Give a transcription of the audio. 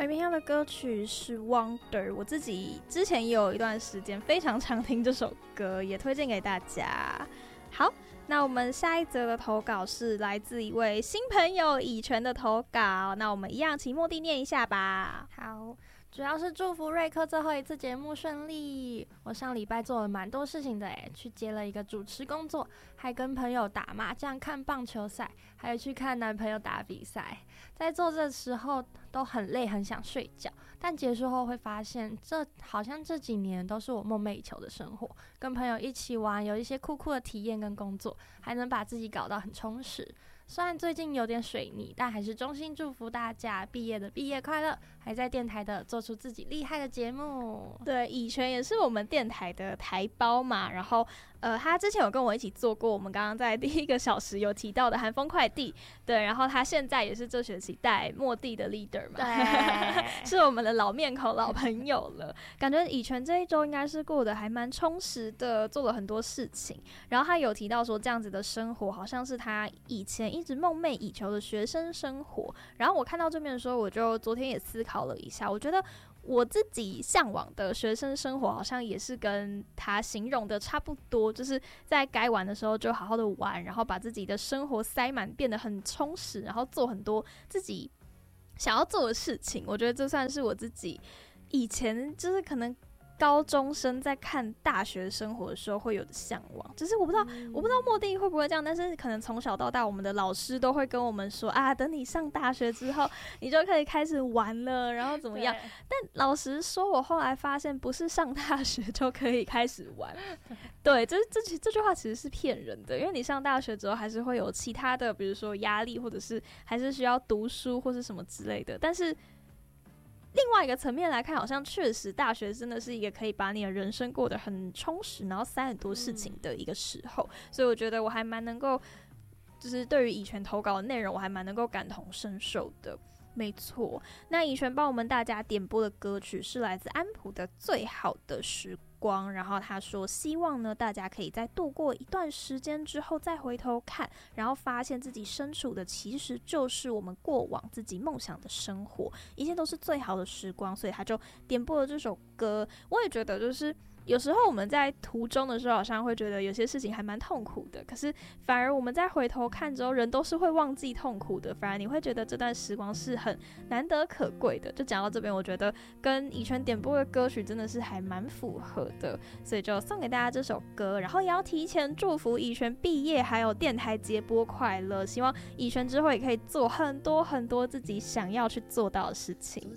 海绵样的歌曲是 Wonder， 我自己之前也有一段时间非常常听这首歌，也推荐给大家。好，那我们下一则的投稿是来自一位新朋友以全的投稿，那我们一样请莫蒂念一下吧。 好，主要是祝福瑞克最后一次节目顺利。我上礼拜做了蛮多事情的去接了一个主持工作，还跟朋友打麻将、看棒球赛，还有去看男朋友打比赛。在做这时候都很累，很想睡觉，但结束后会发现，好像这几年都是我梦寐以求的生活。跟朋友一起玩，有一些酷酷的体验跟工作，还能把自己搞到很充实。虽然最近有点水逆，但还是衷心祝福大家毕业的毕业快乐，还在电台的做出自己厉害的节目。 对，以全也是我们电台的台胞嘛，然后他之前有跟我一起做过我们刚刚在第1个小时有提到的寒风快递，对，然后他现在也是这学期带末地的 leader 嘛， 对， 是我们的老面孔、老朋友了。感觉以全这一周应该是过得还蛮充实的，做了很多事情。然后他有提到说，这样子的生活好像是他以前一直梦寐以求的学生生活。然后我看到这边的时候，我就昨天也思考了一下，我觉得我自己向往的学生生活好像也是跟他形容的差不多，就是在该玩的时候就好好的玩，然后把自己的生活塞满，变得很充实，然后做很多自己想要做的事情。我觉得这算是我自己以前就是可能高中生在看大学生活的时候会有的向往，就是我不知道莫蒂会不会这样，但是可能从小到大我们的老师都会跟我们说啊，等你上大学之后你就可以开始玩了，然后怎么样。但老实说，我后来发现不是上大学就可以开始玩。对，这句话其实是骗人的，因为你上大学之后还是会有其他的，比如说压力，或者是还是需要读书或是什么之类的。但是另外一个层面来看，好像确实大学真的是一个可以把你的人生过得很充实，然后塞很多事情的一个时候。所以我觉得我还蛮能够，就是对于以全投稿的内容，我还蛮能够感同身受的。没错，那以全帮我们大家点播的歌曲是来自安普的《最好的时光》，然后他说希望呢大家可以在度过一段时间之后再回头看，然后发现自己身处的其实就是我们过往自己梦想的生活，一切都是最好的时光，所以他就点播了这首歌。我也觉得就是有时候我们在途中的时候好像会觉得有些事情还蛮痛苦的，可是反而我们在回头看之后，人都是会忘记痛苦的，反而你会觉得这段时光是很难得可贵的。就讲到这边，我觉得跟以全点播的歌曲真的是还蛮符合的，所以就送给大家这首歌，然后也要提前祝福以全毕业还有电台接播快乐，希望以全之后也可以做很多很多自己想要去做到的事情。